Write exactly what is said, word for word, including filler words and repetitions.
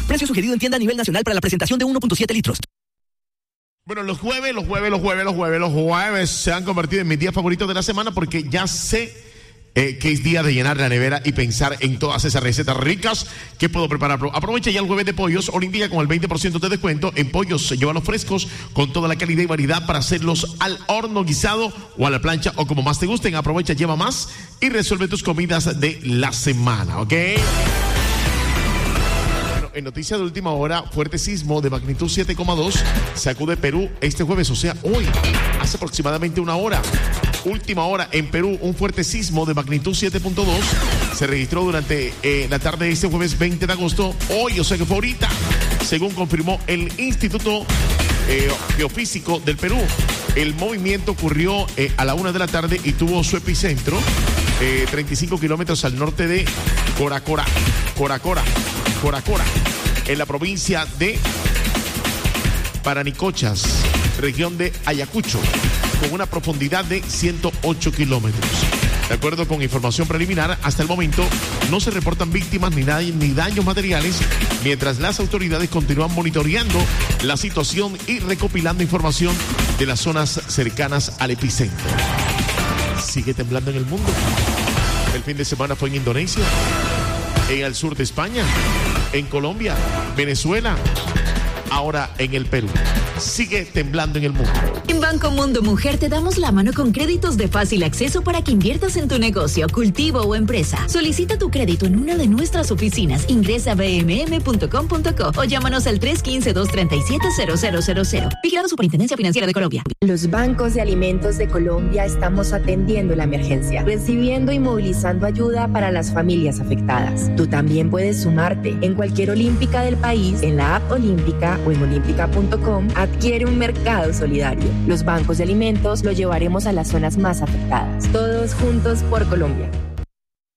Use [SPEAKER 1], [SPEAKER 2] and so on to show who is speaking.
[SPEAKER 1] Precio sugerido en tienda a nivel nacional para la presentación de uno punto siete litros.
[SPEAKER 2] Bueno, los jueves, los jueves, los jueves, los jueves, los jueves se han convertido en mis días favoritos de la semana porque ya sé eh, que es día de llenar la nevera y pensar en todas esas recetas ricas que puedo preparar. Aprovecha ya el jueves de pollos Olímpica con el veinte por ciento de descuento en pollos. Llévalos frescos con toda la calidad y variedad para hacerlos al horno, guisado o a la plancha o como más te gusten. Aprovecha, lleva más y resuelve tus comidas de la semana, ¿ok? En noticias de última hora, fuerte sismo de magnitud siete coma dos sacude Perú este jueves, o sea, hoy, hace aproximadamente una hora. Última hora en Perú, un fuerte sismo de magnitud siete punto dos se registró durante eh, la tarde de este jueves veinte de agosto, hoy, o sea que fue ahorita, según confirmó el Instituto eh, Geofísico del Perú. El movimiento ocurrió eh, a la una de la tarde y tuvo su epicentro eh, treinta y cinco kilómetros al norte de Coracora, Coracora, Coracora, en la provincia de Paranicochas, región de Ayacucho, con una profundidad de ciento ocho kilómetros. De acuerdo con información preliminar, hasta el momento no se reportan víctimas ni, da- ni daños materiales, mientras las autoridades continúan monitoreando la situación y recopilando información de las zonas cercanas al epicentro. Sigue temblando en el mundo. El fin de semana fue en Indonesia, en el sur de España, en Colombia, Venezuela, ahora en el Perú. Sigue temblando en el mundo.
[SPEAKER 3] En Banco Mundo Mujer te damos la mano con créditos de fácil acceso para que inviertas en tu negocio, cultivo o empresa. Solicita tu crédito en una de nuestras oficinas. Ingresa a b m m punto com punto co o llámanos al tres uno cinco, dos tres siete, cero cero cero cero. Vigilado Superintendencia Financiera de Colombia.
[SPEAKER 4] Los bancos de alimentos de Colombia estamos atendiendo la emergencia, recibiendo y movilizando ayuda para las familias afectadas. Tú también puedes sumarte en cualquier olímpica del país, en la app Olímpica o en olímpica punto com. Adquiere un mercado solidario. Los bancos de alimentos lo llevaremos a las zonas más afectadas. Todos juntos por Colombia.